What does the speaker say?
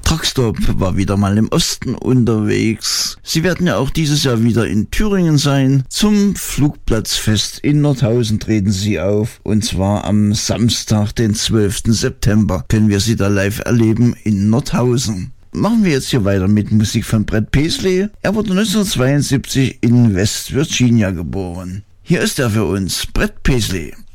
Truckstop war wieder mal im Osten unterwegs. Sie werden ja auch dieses Jahr wieder in Thüringen sein. Zum Flugplatzfest in Nordhausen treten sie auf. Und zwar am Samstag, den 12. September, können wir sie da live erleben in Nordhausen. Machen wir jetzt hier weiter mit Musik von Brett Paisley. Er wurde 1972 in West Virginia geboren. Hier ist er für uns, Brett Paisley.